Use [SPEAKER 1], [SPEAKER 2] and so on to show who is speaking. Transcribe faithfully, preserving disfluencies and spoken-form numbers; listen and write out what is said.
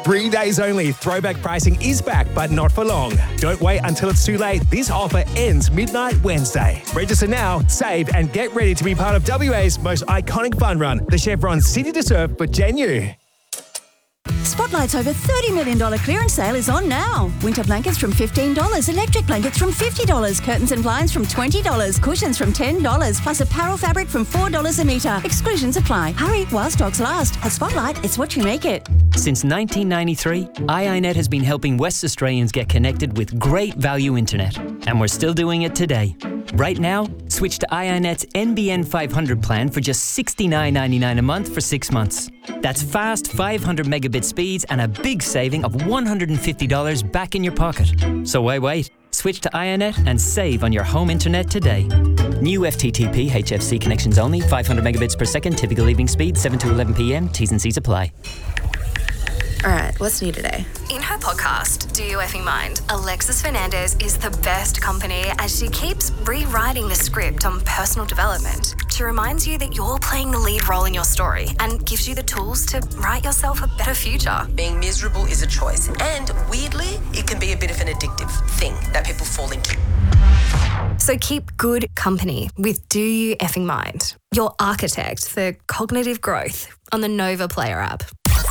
[SPEAKER 1] Three days only. Throwback pricing is back, but not for long. Don't wait until it's too late. This offer ends midnight Wednesday. Register now, save, and get ready to be part of W A's most iconic fun run, the Chevron City to Surf for Gen U.
[SPEAKER 2] Spotlight's over thirty million dollars clearance sale is on now. Winter blankets from fifteen dollars, electric blankets from fifty dollars, curtains and blinds from twenty dollars, cushions from ten dollars, plus apparel fabric from four dollars a metre. Exclusions apply. Hurry while stocks last. At Spotlight, it's what you make it.
[SPEAKER 3] Since nineteen ninety-three, I I Net has been helping West Australians get connected with great value internet. And we're still doing it today. Right now, switch to I I Net's N B N five hundred plan for just sixty-nine ninety-nine a month for six months. That's fast five hundred megabit speeds and a big saving of one hundred fifty dollars back in your pocket. So why wait? Switch to I I Net and save on your home internet today. New F T T P H F C connections only, five hundred megabits per second, typical leaving speed, seven to eleven p.m, T's and C's apply.
[SPEAKER 4] All right, what's new today?
[SPEAKER 5] In her podcast, Do You Effing Mind, Alexis Fernandez is the best company as she keeps rewriting the script on personal development. She reminds you that you're playing the lead role in your story and gives you the tools to write yourself a better future.
[SPEAKER 6] Being miserable is a choice, and weirdly, it can be a bit of an addictive thing that people fall into.
[SPEAKER 5] So keep good company with Do You Effing Mind, your architect for cognitive growth on the Nova Player app.